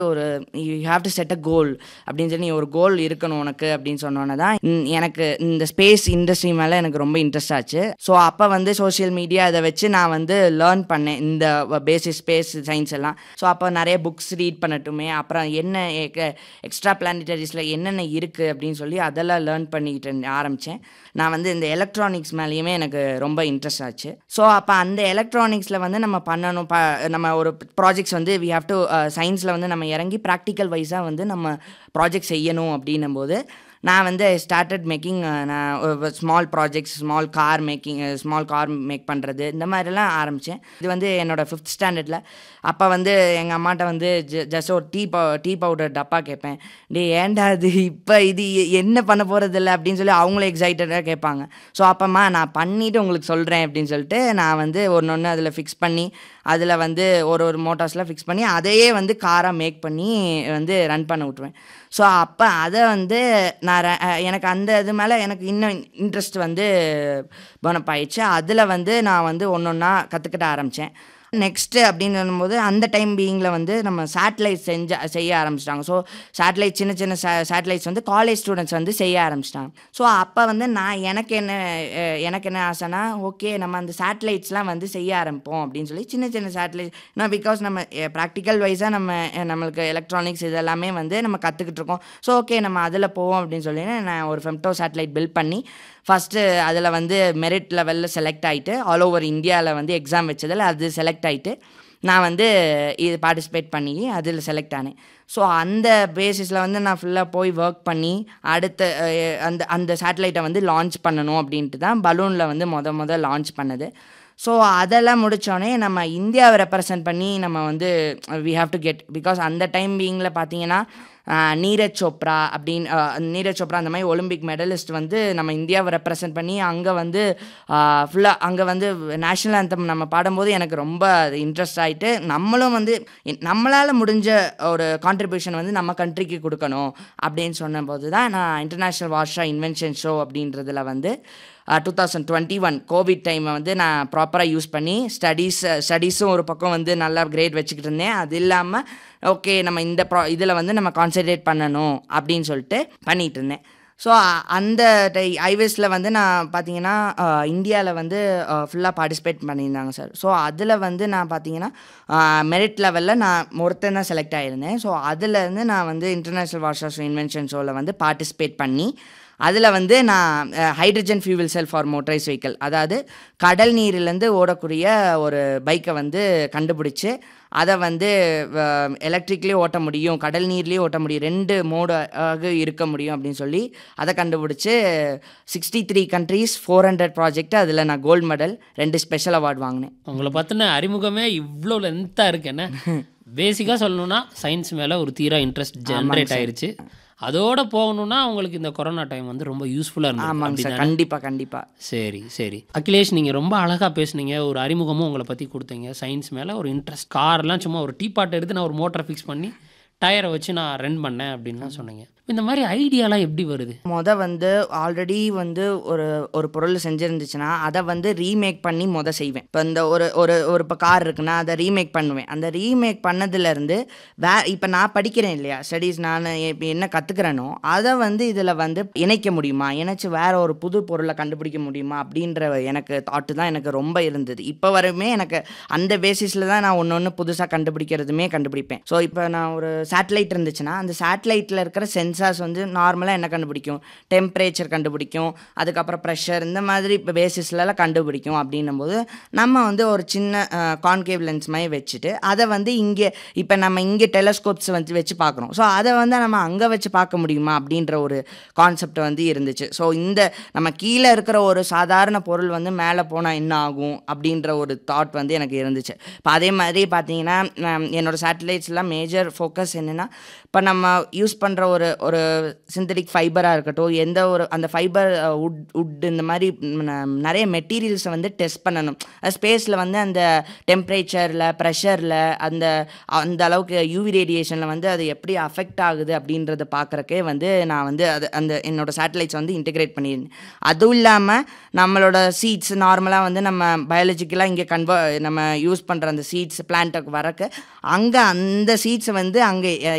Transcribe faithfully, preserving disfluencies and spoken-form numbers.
ஒரு you have to set அ கோல் அப்படின்னு சொல்லி, நீ ஒரு கோல் இருக்கணும் உனக்கு அப்படின்னு சொன்னோன்னே தான் ம், எனக்கு இந்த ஸ்பேஸ் இண்டஸ்ட்ரி மேலே எனக்கு ரொம்ப இன்ட்ரெஸ்ட் ஆச்சு. ஸோ அப்போ வந்து சோஷியல் மீடியா இதை வச்சு நான் வந்து லேர்ன் பண்ணேன் இந்த பேசிக் ஸ்பேஸ் சயின்ஸ் எல்லாம். ஸோ அப்போ நிறைய புக்ஸ் ரீட் பண்ணட்டுமே, அப்புறம் என்ன எக்ஸ்ட்ரா பிளானிட்டரிஸில் என்னென்ன இருக்குது அப்படின்னு சொல்லி அதெல்லாம் லேர்ன் பண்ணிக்கிட்டு ஆரம்பித்தேன். நான் வந்து இந்த எலக்ட்ரானிக்ஸ் மேலேயுமே எனக்கு ரொம்ப இன்ட்ரெஸ்ட் ஆச்சு. ஸோ அப்போ அந்த எலக்ட்ரானிக்ஸில் வந்து நம்ம பண்ணணும், ப நம்ம ஒரு ப்ராஜெக்ட்ஸ் வந்து வி ஹேவ் டு சயின்ஸில் வந்து நம்ம இறங்கி ப்ராக்டிக்கல் வைஸாக வந்து நம்ம ப்ராஜெக்ட் செய்யணும் அப்படின்னும் போது நான் வந்து ஸ்டார்டட் மேக்கிங் நான் small projects, small car making, small car make பண்ணுறது, இந்த மாதிரிலாம் ஆரம்பித்தேன். இது வந்து என்னோடய ஃபிஃப்த் ஸ்டாண்டர்டில். அப்போ வந்து எங்கள் அம்மாட்ட வந்து ஜ ஜஸ்ட் ஒரு டீ பவு டீ பவுடர் டப்பா கேட்பேன். டே ஏன்டா அது இப்போ இது என்ன பண்ண போகிறதில்ல அப்படின்னு சொல்லி அவங்களே எக்ஸைட்டடாக கேட்பாங்க. ஸோ அப்போம்மா நான் பண்ணிவிட்டு உங்களுக்கு சொல்கிறேன் அப்படின்னு சொல்லிட்டு நான் வந்து ஒன்று ஒன்று அதில் ஃபிக்ஸ் பண்ணி அதில் வந்து ஒரு ஒரு மோட்டார்ஸ்லாம் ஃபிக்ஸ் பண்ணி அதையே வந்து காராக மேக் பண்ணி வந்து ரன் பண்ண விட்ருவேன். ஸோ அப்போ அதை வந்து நான் எனக்கு அந்த இது மேலே எனக்கு இன்னும் இன்ட்ரெஸ்ட் வந்து பர்னப் ஆயிடுச்சு. அதில் வந்து நான் வந்து ஒன்று ஒன்றா கற்றுக்கிட்ட ஆரம்பித்தேன். நெக்ஸ்ட்டு அப்படின்னு சொல்லும்போது அந்த டைம் பீயிங்கில் வந்து நம்ம சேட்டலைட் செஞ்ச செய்ய ஆரம்பிச்சிட்டாங்க. ஸோ சேட்டலைட் சின்ன சின்ன சே சேட்டலைட்ஸ் வந்து காலேஜ் ஸ்டூடெண்ட்ஸ் வந்து செய்ய ஆரம்பிச்சிட்டாங்க. ஸோ அப்போ வந்து நான் எனக்கு என்ன எனக்கு என்ன ஆசைனா, ஓகே நம்ம அந்த சேட்டலைட்ஸ்லாம் வந்து செய்ய ஆரம்பிப்போம் அப்படின்னு சொல்லி சின்ன சின்ன சேட்டலைட். நான் பிகாஸ் நம்ம ப்ராக்டிக்கல் வைஸாக நம்ம நம்மளுக்கு எலக்ட்ரானிக்ஸ் இதெல்லாமே வந்து நம்ம கற்றுக்கிட்டு இருக்கோம். ஸோ ஓகே நம்ம அதில் போவோம் அப்படின்னு சொல்லி நான் ஒரு ஃபெம்டோ சேட்டலைட் பில்ட் பண்ணி ஃபஸ்ட்டு அதில் வந்து மெரிட் லெவலில் செலக்ட் ஆகிட்டு ஆல் ஓவர் இந்தியாவில் வந்து எக்ஸாம் வச்சதில் அது செலக்ட் ஆகிட்டு நான் வந்து இது பார்ட்டிசிபேட் பண்ணி அதில் செலக்ட் ஆனேன். ஸோ அந்த பேசிஸில் வந்து நான் ஃபுல்லாக போய் ஒர்க் பண்ணி அடுத்த அந்த அந்த சேட்டலைட்டை வந்து லான்ச் பண்ணணும் அப்படின்ட்டு தான் பலூனில் வந்து மொத மொதல் லான்ச் பண்ணது. ஸோ அதெல்லாம் முடித்தோடனே நம்ம இந்தியாவை ரெப்ரசன்ட் பண்ணி நம்ம வந்து we have to get, because அந்த டைம் பீயிங்கில் பார்த்தீங்கன்னா நீரஜ் சோப்ரா அப்படின்னு நீரஜ் சோப்ரா அந்த மாதிரி ஒலிம்பிக் மெடலிஸ்ட் வந்து நம்ம இந்தியாவை ரெப்ரசன்ட் பண்ணி அங்கே வந்து ஃபுல்லாக அங்கே வந்து நேஷ்னல் ஆந்தம் நம்ம பாடும்போது எனக்கு ரொம்ப இன்ட்ரெஸ்ட் ஆகிட்டு நம்மளும் வந்து நம்மளால் முடிஞ்ச ஒரு கான்ட்ரிபியூஷன் வந்து நம்ம கண்ட்ரிக்கு கொடுக்கணும் அப்படின்னு சொன்னபோது தான் நான் இன்டர்நேஷ்னல் வார்ஷா இன்வென்ஷன் ஷோ அப்படின்றதுல வந்து two thousand twenty one Covid டைமை வந்து நான் ப்ராப்பராக யூஸ் பண்ணி ஸ்டடீஸ் ஸ்டடீஸும் ஒரு பக்கம் வந்து நல்லா கிரேட் வச்சுக்கிட்டு இருந்தேன். அது இல்லாமல் ஓகே நம்ம இந்த ப்ரா இதில் வந்து நம்ம கான்சன்ட்ரேட் பண்ணணும் அப்படின்னு சொல்லிட்டு பண்ணிகிட்டு இருந்தேன். ஸோ அந்த டை ஐவேஸில் வந்து நான் பார்த்தீங்கன்னா இந்தியாவில் வந்து ஃபுல்லாக பார்ட்டிசிபேட் பண்ணியிருந்தாங்க சார். ஸோ அதில் வந்து நான் பார்த்தீங்கன்னா மெரிட் லெவலில் நான் ஒருத்தன் தான் செலக்ட் ஆகியிருந்தேன். ஸோ அதுலேருந்து நான் வந்து இன்டர்நேஷ்னல் வார்ஷா இன்வென்ஷன் ஷோவில் வந்து பார்ட்டிசிபேட் பண்ணி அதில் வந்து நான் hydrogen fuel sell for motorised vehicle, அதாவது கடல் நீரிலேருந்து ஓடக்கூடிய ஒரு பைக்கை வந்து கண்டுபிடிச்சி அதை வந்து எலக்ட்ரிக்லேயும் ஓட்ட முடியும், கடல் நீர்லேயும் ஓட்ட முடியும், ரெண்டு மோடாக இருக்க முடியும் அப்படின்னு சொல்லி அதை கண்டுபிடிச்சி sixty three countries four hundred project அதில் நான் கோல்டு மெடல் ரெண்டு ஸ்பெஷல் அவார்டு வாங்கினேன். உங்களை பார்த்தினா அறிமுகமே இவ்வளோ லென்த்தாக இருக்கு. என்ன பேசிக்காக சொல்லணும்னா சயின்ஸ் மேலே ஒரு தீரா இன்ட்ரெஸ்ட் ஜென்ரேட் ஆயிடுச்சு. அதோட போகணும்னா உங்களுக்கு இந்த கொரோனா டைம் வந்து ரொம்ப யூஸ்ஃபுல்லாக இருந்தது. ஆமாங்க சார், கண்டிப்பாக கண்டிப்பாக. சரி சரி அகிலேஷ், நீங்கள் ரொம்ப அழகாக பேசுனீங்க, ஒரு அறிமுகமும் உங்களை பற்றி கொடுத்தீங்க. சயின்ஸ் மேலே ஒரு இன்ட்ரெஸ்ட், கார்லாம் சும்மா ஒரு டீ பாட்டை எடுத்து நான் ஒரு மோட்டரை ஃபிக்ஸ் பண்ணி டயரை வச்சு நான் ரன் பண்ணேன் அப்படின்லாம் சொன்னீங்க. இந்த மாதிரி ஐடியாலாம் எப்படி வருது? மொதல் வந்து ஆல்ரெடி வந்து ஒரு ஒரு பொருள் செஞ்சுருந்துச்சுன்னா அதை வந்து ரீமேக் பண்ணி மொதல் செய்வேன். இப்போ இந்த ஒரு ஒரு ஒரு இப்போ கார் இருக்குன்னா அதை ரீமேக் பண்ணுவேன். அந்த ரீமேக் பண்ணதுலேருந்து வே இப்போ நான் படிக்கிறேன் இல்லையா ஸ்டடீஸ், நான் இப்போ என்ன கற்றுக்கிறேனோ அதை வந்து இதில் வந்து இணைக்க முடியுமா, இணைச்சி வேறு ஒரு புது பொருளை கண்டுபிடிக்க முடியுமா அப்படின்ற எனக்கு தாட்டு தான் எனக்கு ரொம்ப இருந்தது. இப்போ வரையுமே எனக்கு அந்த பேசிஸில் தான் நான் ஒன்று ஒன்று புதுசாக கண்டுபிடிக்கிறதுமே கண்டுபிடிப்பேன். ஸோ இப்போ நான் ஒரு சேட்டலைட் இருந்துச்சுன்னா அந்த சேட்டலைட்டில் இருக்கிற சென்சார்ஸ் வந்து நார்மலாக என்ன கண்டுபிடிக்கும், டெம்பரேச்சர் கண்டுபிடிக்கும், அதுக்கப்புறம் ப்ரெஷர், இந்த மாதிரி இப்போ பேசிஸ்லலாம் கண்டுபிடிக்கும். அப்படின்னும் போது நம்ம வந்து ஒரு சின்ன கான்கேவ் லென்ஸ் மாதிரி வச்சுட்டு அதை வந்து இங்கே இப்போ நம்ம இங்கே டெலஸ்கோப்ஸ் வந்து வச்சு பார்க்குறோம். ஸோ அதை வந்து நம்ம அங்கே வச்சு பார்க்க முடியுமா அப்படின்ற ஒரு கான்செப்ட் வந்து இருந்துச்சு. ஸோ இந்த நம்ம கீழே இருக்கிற ஒரு சாதாரண பொருள் வந்து மேலே போனால் என்ன ஆகும் அப்படின்ற ஒரு தாட் வந்து எனக்கு இருந்துச்சு. இப்போ அதே மாதிரி பார்த்தீங்கன்னா என்னோடய சேட்டலைட்ஸ்லாம் மேஜர் ஃபோக்கஸ் என்னென்னா, இப்போ நம்ம யூஸ் பண்ணுற ஒரு ஒரு சிந்தட்டிக் ஃபைபராக இருக்கட்டும், எந்த ஒரு அந்த ஃபைபர் உட் உட் இந்த மாதிரி நிறைய மெட்டீரியல்ஸை வந்து டெஸ்ட் பண்ணணும். ஸ்பேஸில் வந்து அந்த டெம்பரேச்சரில், ப்ரெஷரில், அந்த அந்த அளவுக்கு யூவி ரேடியேஷனில் வந்து அது எப்படி அஃபெக்ட் ஆகுது அப்படின்றத பார்க்குறக்கே வந்து நான் வந்து அது அந்த என்னோடய சேட்டலைட்ஸ் வந்து இன்டிகிரேட் பண்ணியிருந்தேன். அதுவும் இல்லாமல் நம்மளோட சீட்ஸ் நார்மலாக வந்து நம்ம பயாலஜிக்கலாக இங்கே கன்வெர்ட் நம்ம யூஸ் பண்ணுற அந்த சீட்ஸ் பிளான்ட்டுக்கு வரக்கு அங்கே அந்த சீட்ஸை வந்து அங்கே